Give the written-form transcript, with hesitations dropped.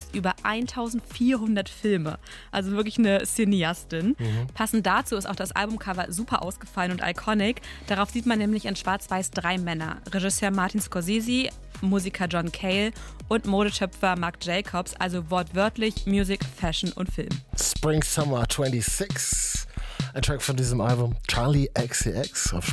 fast über 1400 Filme. Also wirklich eine Cineastin. Passend dazu ist auch das Albumcover super ausgefallen und iconic. Darauf sieht man nämlich in Schwarz-Weiß 3 Männer. Regisseur Martin Scorsese, Musiker John Cale und Modeschöpfer Marc Jacobs. Also wortwörtlich Music, Fashion und Film. Spring Summer 26, ein Track von diesem Album. Charli XCX auf